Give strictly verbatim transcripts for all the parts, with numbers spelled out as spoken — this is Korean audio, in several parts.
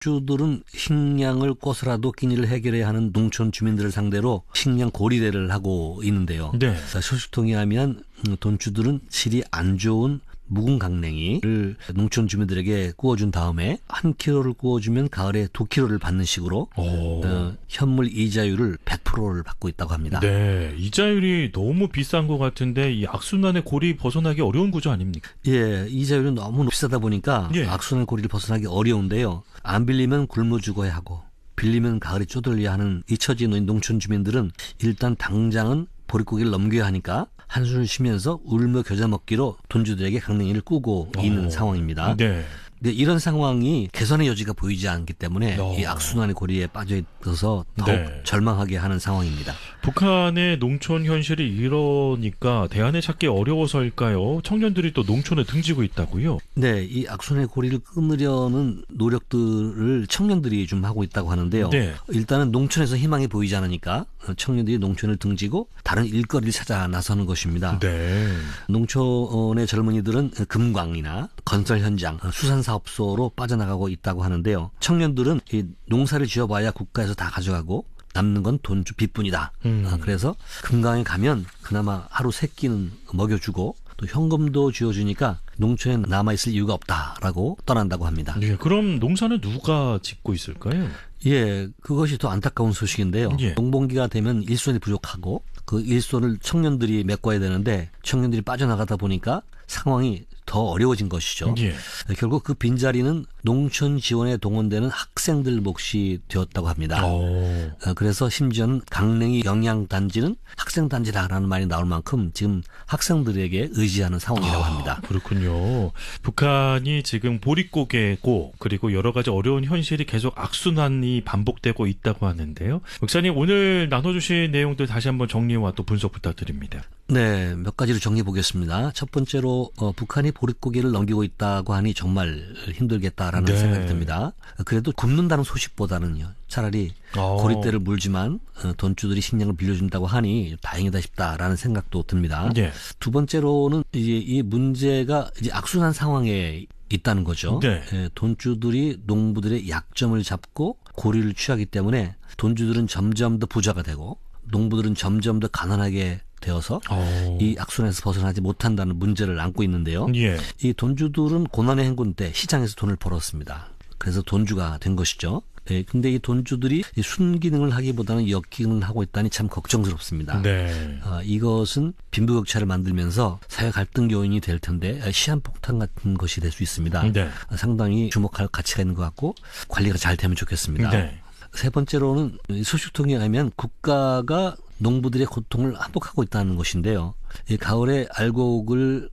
주들은 식량을 꿔서라도 끼니를 해결해야 하는 농촌 주민들을 상대로 식량 고리대를 하고 있는데요. 네. 소식통에 하면 돈주들은 질이 안 좋은 묵은 강냉이를 농촌 주민들에게 구워준 다음에 한 킬로를 구워주면 가을에 두 킬로를 받는 식으로 어, 현물 이자율을 백 퍼센트를 받고 있다고 합니다. 네, 이자율이 너무 비싼 것 같은데 이 악순환의 고리 벗어나기 어려운 구조 아닙니까? 예, 이자율은 너무 비싸다 보니까 예. 악순환의 고리를 벗어나기 어려운데요. 안 빌리면 굶어 죽어야 하고 빌리면 가을에 쪼들려야 하는 이 처지에 놓인 농촌 주민들은 일단 당장은 보릿고기를 넘겨야 하니까 한숨을 쉬면서 울며 겨자 먹기로 돈주들에게 강냉이를 꾸고 오. 있는 상황입니다. 네. 근데 이런 상황이 개선의 여지가 보이지 않기 때문에 오. 이 악순환의 고리에 빠져 있어서 더욱 네. 절망하게 하는 상황입니다. 북한의 농촌 현실이 이러니까 대안을 찾기 어려워서일까요? 청년들이 또 농촌에 등지고 있다고요? 네, 이 악순환의 고리를 끊으려는 노력들을 청년들이 좀 하고 있다고 하는데요. 네. 일단은 농촌에서 희망이 보이지 않으니까 청년들이 농촌을 등지고 다른 일거리를 찾아 나서는 것입니다. 네. 농촌의 젊은이들은 금광이나 건설 현장, 수산사업소로 빠져나가고 있다고 하는데요. 청년들은 이 농사를 지어봐야 국가에서 다 가져가고 남는 건 돈주 빚뿐이다. 음. 그래서 금강에 가면 그나마 하루 세 끼는 먹여주고 또 현금도 쥐어주니까 농촌에 남아있을 이유가 없다라고 떠난다고 합니다. 네, 그럼 농사는 누가 짓고 있을까요? 예, 그것이 더 안타까운 소식인데요. 예. 농번기가 되면 일손이 부족하고 그 일손을 청년들이 메꿔야 되는데 청년들이 빠져나가다 보니까 상황이 더 어려워진 것이죠. 예. 결국 그 빈자리는 농촌 지원에 동원되는 학생들 몫이 되었다고 합니다. 오. 그래서 심지어는 강냉이 영양단지는 학생단지라는 말이 나올 만큼 지금 학생들에게 의지하는 상황이라고 아, 합니다. 그렇군요. 북한이 지금 보릿고개고 그리고 여러 가지 어려운 현실이 계속 악순환이 반복되고 있다고 하는데요. 목사님 오늘 나눠주신 내용들 다시 한번 정리와 또 분석 부탁드립니다. 네, 몇 가지로 정리해 보겠습니다. 첫 번째로 어, 북한이 보릿고개를 넘기고 있다고 하니 정말 힘들겠다라는 네. 생각이 듭니다. 그래도 굶는다는 소식보다는요. 차라리 오. 고릿대를 물지만 어, 돈주들이 식량을 빌려준다고 하니 다행이다 싶다라는 생각도 듭니다. 네. 두 번째로는 이제 이 문제가 이제 악순환 상황에 있다는 거죠. 네. 예, 돈주들이 농부들의 약점을 잡고 고리를 취하기 때문에 돈주들은 점점 더 부자가 되고 농부들은 점점 더 가난하게 되어서 오. 이 악순환에서 벗어나지 못한다는 문제를 안고 있는데요. 예. 이 돈주들은 고난의 행군 때 시장에서 돈을 벌었습니다. 그래서 돈주가 된 것이죠. 예, 근데 이 돈주들이 이 순기능을 하기보다는 역기능을 하고 있다니 참 걱정스럽습니다. 네. 어, 이것은 빈부격차를 만들면서 사회 갈등 요인이 될 텐데 시한폭탄 같은 것이 될 수 있습니다. 네. 상당히 주목할 가치가 있는 것 같고 관리가 잘 되면 좋겠습니다. 네. 세 번째로는 소식통에 의하면 국가가 농부들의 고통을 한복하고 있다는 것인데요. 이 가을에 알곡을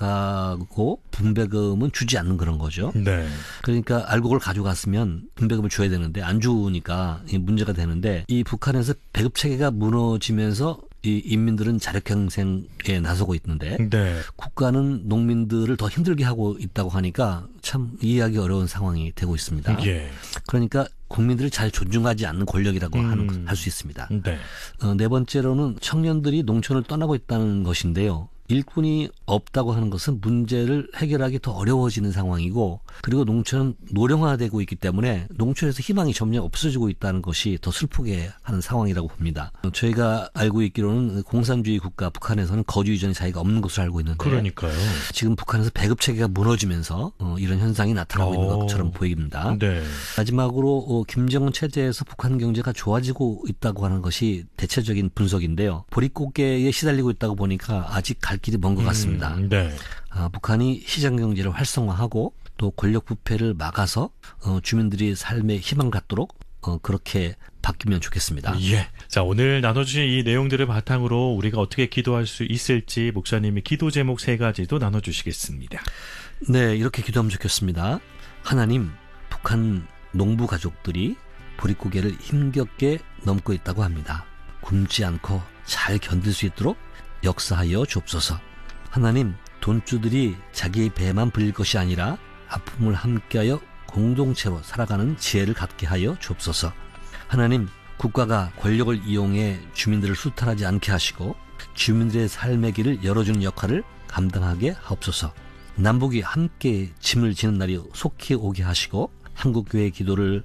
가져가고 분배금은 주지 않는 그런 거죠. 네. 그러니까 알곡을 가져갔으면 분배금을 줘야 되는데 안 주니까 문제가 되는데 이 북한에서 배급 체계가 무너지면서 이 인민들은 자력경생에 나서고 있는데 네. 국가는 농민들을 더 힘들게 하고 있다고 하니까 참 이해하기 어려운 상황이 되고 있습니다. 예. 그러니까 국민들을 잘 존중하지 않는 권력이라고 음. 하는 할 수 있습니다. 네. 어, 네 번째로는 청년들이 농촌을 떠나고 있다는 것인데요. 일꾼이 없다고 하는 것은 문제를 해결하기 더 어려워지는 상황이고 그리고 농촌은 노령화되고 있기 때문에 농촌에서 희망이 점점 없어지고 있다는 것이 더 슬프게 하는 상황이라고 봅니다. 저희가 알고 있기로는 공산주의 국가 북한에서는 거주 이전의 자유가 없는 것으로 알고 있는데 그러니까요. 지금 북한에서 배급 체계가 무너지면서 어, 이런 현상이 나타나고 오. 있는 것처럼 보입니다. 네. 마지막으로 어, 김정은 체제에서 북한 경제가 좋아지고 있다고 하는 것이 대체적인 분석인데요. 보릿고개에 시달리고 있다고 보니까 아직 갈 길이 먼 것 같습니다. 음, 네. 아, 북한이 시장 경제를 활성화하고 또 권력 부패를 막아서 어, 주민들이 삶에 희망 갖도록 어, 그렇게 바뀌면 좋겠습니다. 예. 자, 오늘 나눠주신 이 내용들을 바탕으로 우리가 어떻게 기도할 수 있을지 목사님이 기도 제목 세 가지도 나눠주시겠습니다. 네, 이렇게 기도하면 좋겠습니다. 하나님, 북한 농부 가족들이 보릿고개를 힘겹게 넘고 있다고 합니다. 굶지 않고 잘 견딜 수 있도록 역사하여 주옵소서. 하나님, 돈주들이 자기 배만 불릴 것이 아니라 아픔을 함께하여 공동체로 살아가는 지혜를 갖게 하여 주옵소서. 하나님, 국가가 권력을 이용해 주민들을 수탈하지 않게 하시고 주민들의 삶의 길을 열어주는 역할을 감당하게 하옵소서. 남북이 함께 짐을 지는 날이 속히 오게 하시고 한국교회 기도를